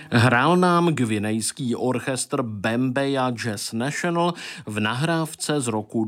Hrál nám gvinejský orchestr Bembeya Jazz National v nahrávce z roku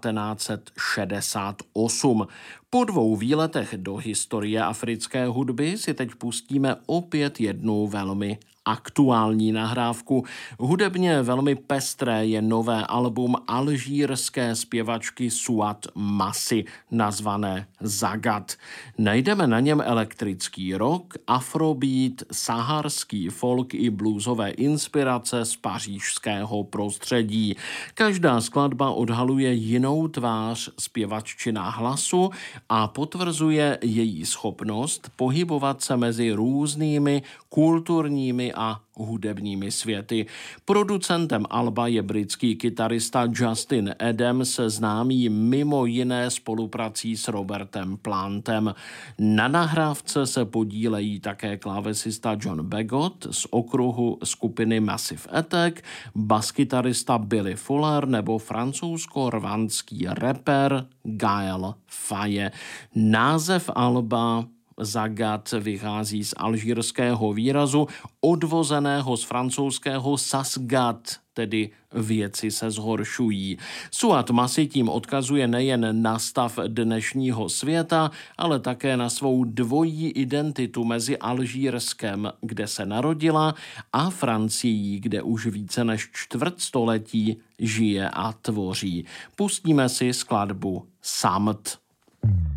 1968. Po 2 výletech do historie africké hudby si teď pustíme opět jednu velmi aktuální nahrávku. Hudebně velmi pestré je nové album alžírské zpěvačky Souad Massi, nazvané Zagat. Najdeme na něm elektrický rock, afrobeat, saharský folk i bluesové inspirace z pařížského prostředí. Každá skladba odhaluje jinou tvář zpěvaččina hlasu a potvrzuje její schopnost pohybovat se mezi různými kulturními a hudebními světy. Producentem alba je britský kytarista Justin Adams, známý mimo jiné spoluprací s Robertem Plantem. Na nahrávce se podílejí také klávesista John Bagot z okruhu skupiny Massive Attack, baskytarista Billy Fuller nebo francouzsko-rwandský rapper Gael Faye. Název alba Zagat vychází z alžírského výrazu odvozeného z francouzského sasgat, tedy věci se zhoršují. Souad Massi tím odkazuje nejen na stav dnešního světa, ale také na svou dvojí identitu mezi Alžírskem, kde se narodila, a Francií, kde už více než čtvrtstoletí žije a tvoří. Pustíme si skladbu Samt.